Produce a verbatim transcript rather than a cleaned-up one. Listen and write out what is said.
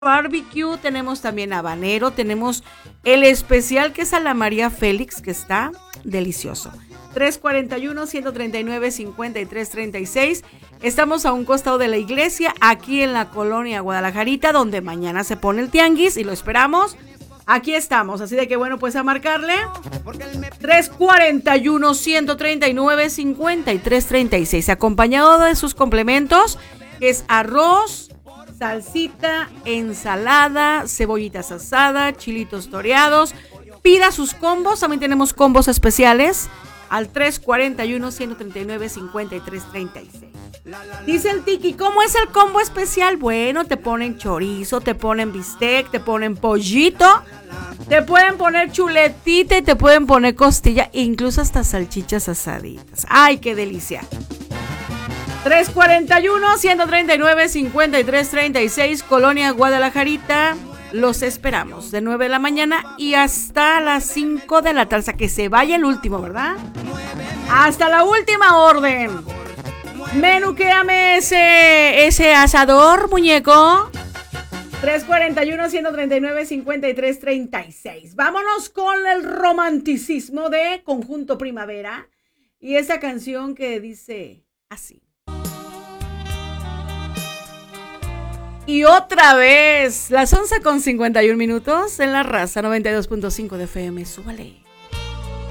barbecue, tenemos también habanero, tenemos el especial que es a la María Félix, que está delicioso. tres cuarenta y uno, ciento treinta y nueve, cincuenta y tres treinta y seis. Estamos a un costado de la iglesia, aquí en la colonia Guadalajarita, donde mañana se pone el tianguis y lo esperamos. Aquí estamos, así de que bueno, pues a marcarle. tres cuarenta y uno, ciento treinta y nueve, cincuenta y tres treinta y seis, acompañado de sus complementos, que es arroz, salsita, ensalada, cebollitas asadas, chilitos toreados. Pida sus combos, también tenemos combos especiales al tres cuarenta y uno, ciento treinta y nueve, cincuenta y tres treinta y seis. Dice el Tiki, ¿cómo es el combo especial? Bueno, te ponen chorizo, te ponen bistec, te ponen pollito, te pueden poner chuletita y te pueden poner costilla, incluso hasta salchichas asaditas. ¡Ay, qué delicia! tres cuarenta y uno, ciento treinta y nueve, cincuenta y tres treinta y seis, Colonia Guadalajarita. Los esperamos de nueve de la mañana y hasta las cinco de la tarde. O sea, que se vaya el último, ¿verdad? Hasta la última orden. Menuquéame ese, ese asador, muñeco. tres cuarenta y uno, ciento treinta y nueve, cincuenta y tres treinta y seis. Vámonos con el romanticismo de Conjunto Primavera. Y esa canción que dice así. Y otra vez, las once con cincuenta y un minutos en La Raza noventa y dos punto cinco de F M. Súbale.